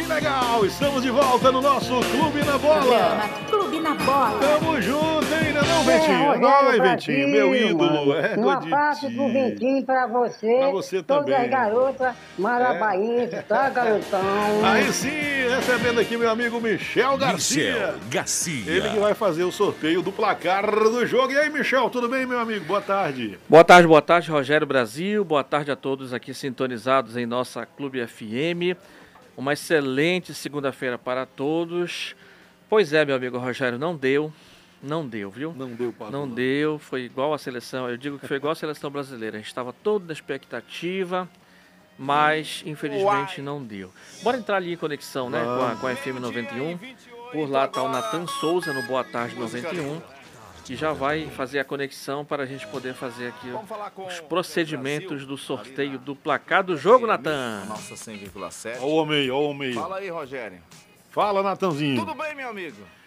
sim, legal. Estamos de volta no nosso Clube na Bola. Clube na Bola. Tamo junto, ainda não, Ventinho? Oi, Ventinho, meu ídolo. Um abraço pro Ventinho pra você. Pra você todas também. as garotas marabaenses, tá, garotão? Aí sim, recebendo aqui meu amigo Michel Garcia. Ele que vai fazer o sorteio do placar do jogo. E aí, Michel, tudo bem, meu amigo? Boa tarde. Boa tarde, Rogério Brasil. Boa tarde a todos aqui sintonizados em nossa Clube FM. Uma excelente segunda-feira para todos. Pois é, meu amigo Rogério, não deu, viu? Não deu, foi igual a seleção, eu digo que foi igual a seleção brasileira. A gente estava todo na expectativa, mas infelizmente não deu. Bora entrar ali em conexão, né, com a FM 91. Por lá está o Natan Souza no Boa Tarde 91. Que já vai fazer a conexão para a gente poder fazer aqui os procedimentos do sorteio do placar do jogo, Natan. Nossa 100,7. Ó o homem aí. Fala aí, Rogério. Fala, Natanzinho. Tudo bem, meu amigo?